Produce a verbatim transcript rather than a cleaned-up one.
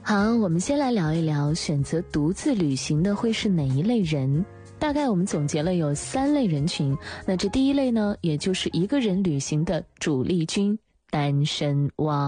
好，我们先来聊一聊选择独自旅行的会是哪一类人。大概我们总结了有三类人群，那这第一类呢，也就是一个人旅行的主力军，单身汪。